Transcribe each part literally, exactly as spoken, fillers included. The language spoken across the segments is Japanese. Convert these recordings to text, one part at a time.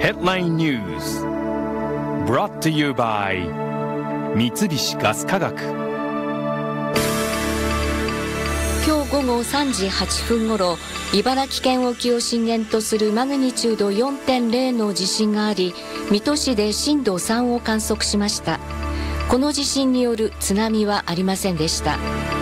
Headline News Brought to you by 三菱ガス化学。 今日午後さんじはっぷんごろ、茨城県沖を震源とするマグニチュード よんてんゼロ の地震があり、水戸市で震度さんを観測しました。この地震による津波はありませんでした。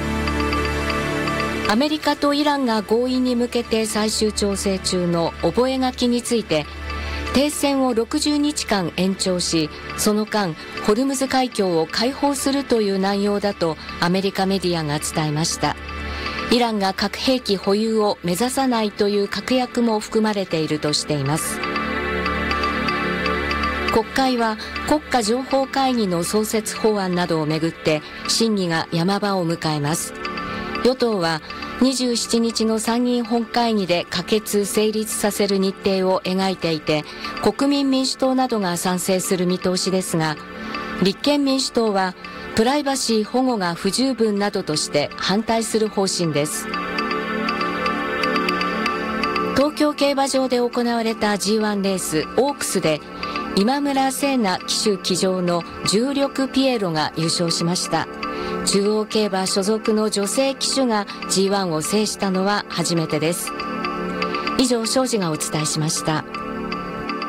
アメリカとイランが合意に向けて最終調整中の覚書について、停戦をろくじゅうにちかん延長し、その間ホルムズ海峡を開放するという内容だとアメリカメディアが伝えました。イランが核兵器保有を目指さないという確約も含まれているとしています。国会は国家情報会議の創設法案などをめぐって審議が山場を迎えます。与党はにじゅうしちにちの参議院本会議で可決成立させる日程を描いていて、国民民主党などが賛成する見通しですが、立憲民主党はプライバシー保護が不十分などとして反対する方針です。東京競馬場で行われた ジーワン レースオークスで、今村聖奈騎手騎乗の重力ピエロが優勝しました。中央競馬所属の女性騎手が ジーワン を制したのは初めてです。以上、庄司がお伝えしました。